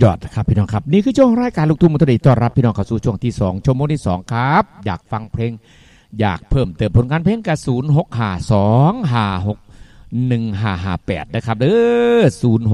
ยอดครับพี่น้องครับนี่คือช่วงรายการลูกทุ่งมุตติต้อนรับพี่น้องเข้าสู่ช่วงที่2ชั่วโมงที่2ครับอยากฟังเพลงอยากเพิ่มเติมผลงานเพลงกับ0652561558นะครับเด้อ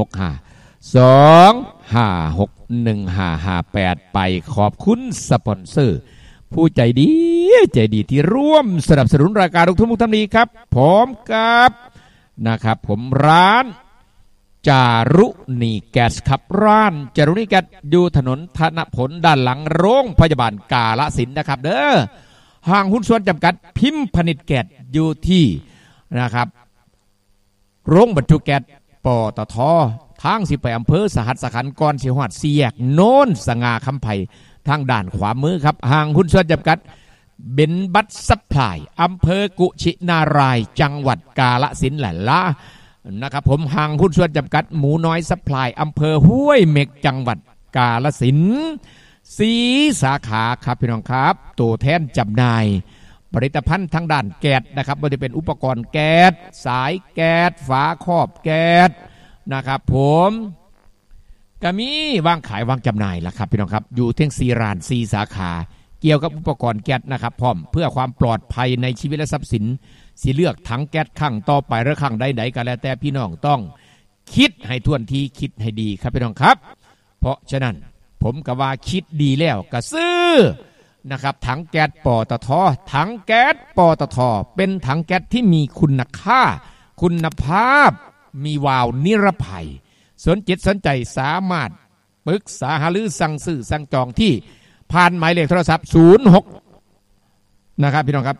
0652561558ไปขอบคุณสปอนเซอร์ผู้ใจดีที่ร่วมสนับสนุนรายการลูกทุ่งมุตติครับพร้อมกับนะครับผมร้านจารุณีแก๊สครับร้านจารุณีแก๊สอยู่ถนนธนผลด้านหลังโรงพยาบาลกาฬสินธุ์นะครับเด้อห้างหุ้นส่วนจำกัดพิมพ์ผลิตแก๊สอยู่ที่นะครับโรงบรรจุแก๊สปตท.ทางสิไปอำเภอสหัสขันธ์ก่อนสิฮอด4แยกโน้นสง่าคำไผ่ทางด้านขวามือครับห้างหุ้นส่วนจำกัดเบนบัตซัพพลายอำเภอกุชินารายจังหวัดกาฬสินธุ์แหละนะครับผมห้างหุ้นส่วนจำกัดหมูน้อยซัพพลายอำเภอห้วยเม็กจังหวัดกาฬสินธุ์4 สาขาครับพี่น้องครับตัวแทนจำหน่ายผลิตภัณฑ์ทางด้านแก๊สนะครับไม่ว่าจะเป็นอุปกรณ์แก๊สสายแก๊สฝาครอบแก๊สนะครับผมก็มีวางขายวางจำหน่ายล่ะครับพี่น้องครับอยู่ทั้ง4 ร้าน 4 สาขาเกี่ยวกับอุปกรณ์แก๊สนะครับพร้อมเพื่อความปลอดภัยในชีวิตและทรัพย์สินสิเลือกถังแก๊สข้างต่อไปหรือข้างใดๆก็แล้วแต่พี่น้องต้องคิดให้ท่วนทีคิดให้ดีครับพี่น้องครับเพราะฉะนั้นผมก็ว่าคิดดีแล้วก็ซื้อนะครับถังแก๊สปตท.ถังแก๊สปตท.เป็นถังแก๊สที่มีคุณค่าคุณภาพมีวาล์วนิรภัยสนใจสามารถปรึกษาหารือสั่งซื้อสั่งจองที่ผ่านหมายเลขโทรศัพท์06นะครับพี่น้องครับ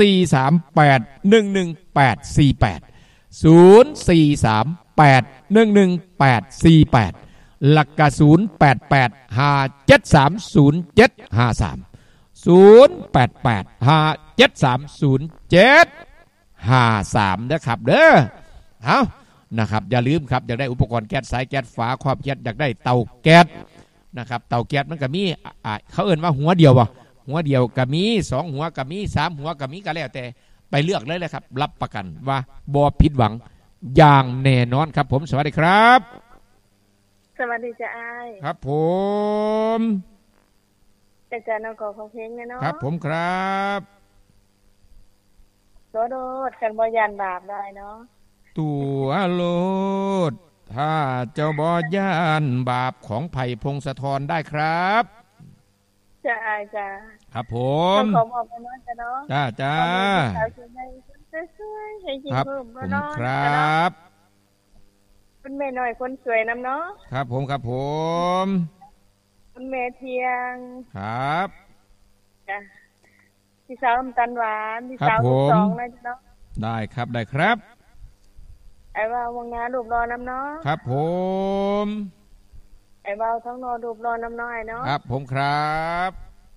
0438118848หลักกะ08857307530885730753นะครับเด้อเอานะครับอย่าลืมครับอยากได้อุปกรณ์แก๊สสายแก๊สฝาครอบแก๊สอยากได้เตาแก๊สนะครับเตาแก๊สมันก็มีเขาเอิ้นว่าหัวเดียวหัวเดียวก็มี2หัวก็มี3หัวก็มีก็แล้วแต่ไปเลือกเลยครับรับประกันว่าบ่ผิดหวังอย่างแน่นอนครับผมสวัสดีครับสวัสดีจ้าอ้ายครับผมแต่จะน้องขอเพลงเนาะครับผมครับโดดกันบ่ยานบาปได้เนาะตัวโลดถ้าเจ้าบ่ยานบาปของไผ่พงศธรได้ครับจ้าอ้ายจ้าครับผมขอบอกไปน้อยจ้ะเนาะจ้าครับผมครับคุณแม่หน่อยคนสวยน้ำเนาะครับผมคุณแม่เทียงครับจ้ะพี่สาวน้ำตาลหวานพี่สาวลูก2นะจ้ะเนาะได้ครับไอ้ว่าวงงานรูปรอน้ำเนาะครับผมไอ้ว่าวท้องนอรูปรอน้ำน้อยเนาะครับผมครับ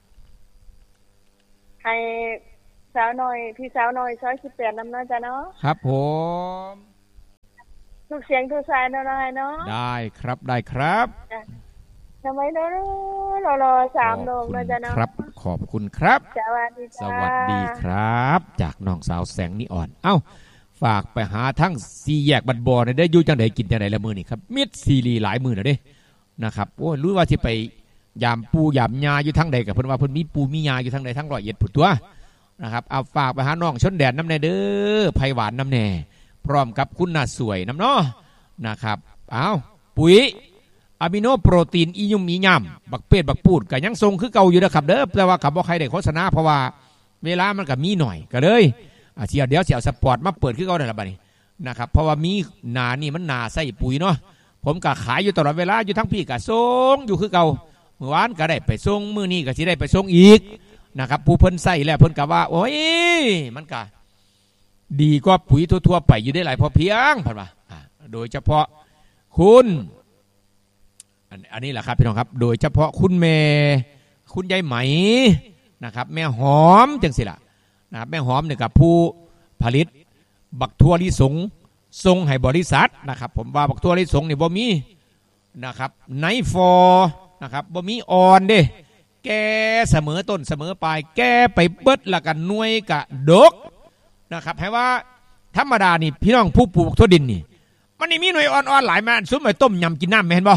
ให้สาวน้อยพี่สาวน้อย18น้ำเนาะจ้ะเนาะครับผมลูกเสียงทุกสายเนาะเนาะได้ครับทำไมเนาะรอ3โลกเนาะจ้ะเนาะครับขอบคุณครับสวัสดีครับจากน้องสาวแสงนิอ่อนเอ้าฝากไปหาทั้ง4แยกบัดบ่อได้อยู่จังได๋กินจังได๋ละมื้อนี่ครับมิดซีรีหลายมื้อแล้วเด้นะครับโอ้รู้ว่าสิไปยามปูยามยาอยู่ทางใดก็เพิ่นว่าเพิ่นมีปูมียาอยู่ทางใดทาง100เอ็ดพุ่นตัวนะครับเอาฝากไปหาน้องชนแดนน้ำแน่เด้อไผหวานน้ำแน่พร้อมกับคุณน่าสวยน้ำเนาะนะครับเอาปุ๋ยอะมิโนโปรตีนอียุ่มอีย่ำบักเป็ดบักปูดก็ยังทรงคือเก่าอยู่นะครับเด้อแต่ว่าขับบ่ใครได้โฆษณาเพราะว่าเวลามันก็มีหน่อยก็เลยเดี๋ยวสปอร์ตมาเปิดคือเก่าได้ละบัดนี้นะครับเพราะว่ามีหนานี่มันหนาใส่ปุ๋ยเนาะผมก็ขายอยู่ตลอดเวลาอยู่ทั้งพี่ก็ส่งอยู่คือเก่าเมื่อวานก็ได้ไปส่งมื้อนี้ก็สิได้ไปส่งอีกนะครับผู้เพิ่นใส่แล้วเพิ่นก็ว่าโอ้ยมันก็ดีกว่าปุ๋ยทั่วๆไปอยู่ได้หลายพอเพียงเพิ่นว่าโดยเฉพาะคุณอันนี้แหละครับพี่น้องครับโดยเฉพาะคุณแม่คุณยายไหมนะครับแม่หอมจังสิล่ะนะครับแม่หอมเนี่ยกับผู้ผลิตบักทั่วลิสงส่งให้บริษัทนะครับผมว่าบักทั่วลิสงนี่บ่มีนะครับไนฟอร์นะครับบ่มีอ่อนเด้แกเสมอต้นเสมอปลายแกไปเบิดละกันหน่วยกะดกนะครับให้ว่าธรรมดานี่พี่น้องผู้ปลูกทั่วดินนี่มันนี่มีหน่วยอ่อนๆหลายมาซุ่มไปต้มยำกินน้ำเห็นบ่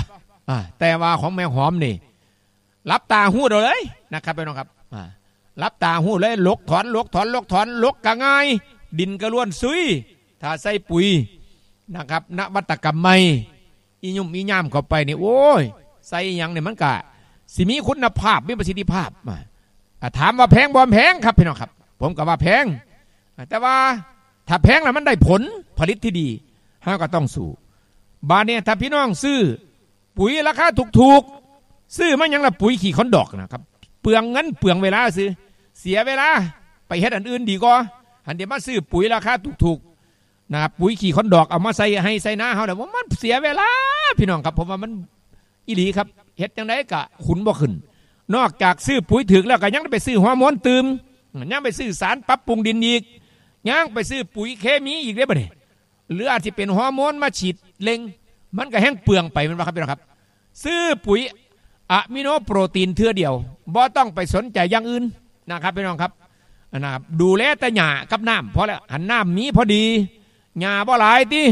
แต่ว่าของแม่หอมนี่รับตาหู้เลยนะครับพี่น้องครับรับตาหู้เลยลกถอนลกกะง่ายดินกระล้วนซุยถ้าใส่ปุ๋ยนะครับนวัตกรรมใหม่อียุ่มอีย่ามเข้าไปนี่โอ้ยใส่ยังเนี่ยมันกะสิมีคุณภาพมีประสิทธิภาพถามว่าแพงบ่แพงครับพี่น้องครับผมก็ว่าแพงแต่ว่าถ้าแพงแล้วมันได้ผลผลิตที่ดีห้าก็ต้องสู้บาเนี่ยถ้าพี่น้องซื้อปุ๋ยราคาถูกๆซื้อมันยังละปุ๋ยขี่คอนดอกนะครับเปลืองเงินเปลืองเวลาซื้อเสียเวลาไปเฮ็ดอันอื่นดีกว่าหันเดี๋ยวมาซื้อปุ๋ยราคาถูกๆนะครับปุ๋ยขี่คอนดอกเอามาใส่ให้ใส่หน้าเขาแต่ว่ามันเสียเวลาพี่น้องครับผมว่ามันอีหลีครับเฮ็ดจังไดกะขุนบ่ขึ้นนอกจากซื้อปุ๋ยถึกแล้วก็ยังไปซื้อฮอร์โมนเติมยังไปซื้อสารปรับปรุงดินอีกยังไปซื้อปุ๋ยเคมีอีกได้บ่เนี่ยหรืออาจจะเป็นฮอร์โมนมาฉีดเล็งมันก็แห้งเปลืองไปมันว่าครับพี่น้องครับซื้อปุ๋ยอะมิโนโปรตีนเทื่อเดียวบ่ต้องไปสนใจอย่างอื่นนะครับพี่น้องครับนะครับดูแลแต่หญ้ากับน้ำพอแล้วหันน้ำมีพอดีหญ้าบ่หลายติ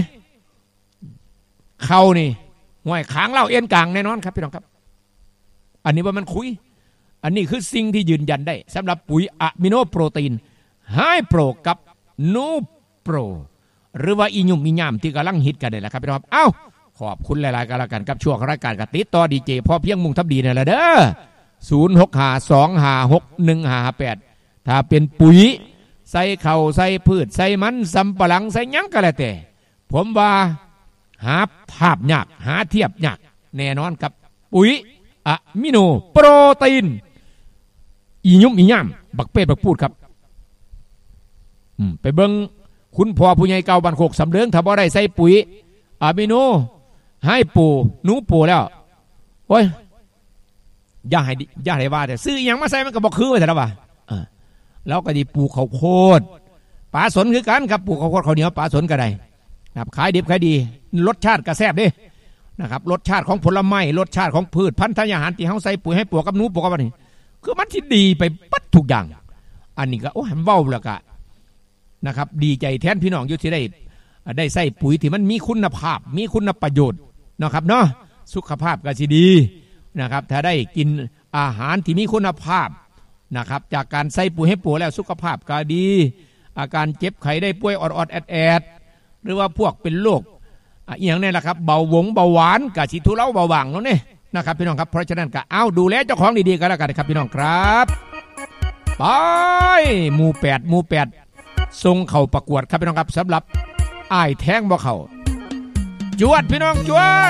เขานี่ห้วยขางเล่าเอ็นกลางแน่นอนครับพี่น้องครับอันนี้ว่ามันคุยอันนี้คือสิ่งที่ยืนยันได้สำหรับปุ๋ยอะมิโนโปรตีนไฮโปรกับนูโปรหรือว่าอียุ่มอีย่ามที่กำลังฮิตกันนี่แหละครับพี่น้องครับเอ้าขอบคุณหลายๆกันละกันกับช่วงรายการกติดต่อดีเจพอเพียงมุ่งทับดีนี่แหละเด้อ0652561558ถ้าเป็นปุ๋ยใส่เข่าใส่พืชใส่มันสำปะหลังใส่ยังก็แล้วแต่ผมว่าหาภาพยากหาเทียบยากแน่นอนครับปุ๋ยอะมิโนโปรตีนอียุ่มอีย่ามบักเป็ดบักพูดครับไปเบิ่งคุณพ่อผู้ใหญ่เก่าบ้านโคกสำเริงถ้าบ่ได้ใส่ปุ๋ยอะมิโนให้ปูหนูปูแล้วโอ้ยอย่าให้ว่าแต่ซื้ออย่างมาใส่มันก็บอกคือไปแต่ละว่าแล้วก็ดีปลูกข้าวโพดปลาสนคือกันครับปลูกข้าวโพดข้าวเหนียวปลาสนก็ได้นะครับขายดิบขายดีรสชาติก็แซ่บดินะครับรสชาติของผลไม้รสชาติของพืชพันธุ์ธัญญาหารที่เขาใส่ปุ๋ยให้ปลูกกับหนูปลูกกับนี่คือมันที่ดีไปปัดทุกอย่างอันนี้ก็โอ้ยเว้าแล้วก็นะครับดีใจแทนพี่น้องอยู่ที่ได้ใส่ปุ๋ยที่มันมีคุณภาพมีคุณประโยชน์นะครับเนาะสุขภาพก็สิดีนะครับถ้าได้กินอาหารที่มีคุณภาพนะครับจากการใส่ปุ๋ยให้ปุ๋ยแล้วสุขภาพก็ดีอาการเจ็บไข้ได้ป่วยออดแอดหรือว่าพวกเป็นโรคอย่างนี้แหละครับเบาหวานกับสิทุเลาเบาหวานแล้วเนี่ยนะครับพี่น้องครับเพราะฉะนั้นก็เอาดูแลเจ้าของดีๆกันแล้วกันครับพี่น้องครับไปหมู่8ส่งเข้าประกวดครับพี่น้องครับสำหรับอ้ายแทงบ่เข้าจวดพี่น้องจวด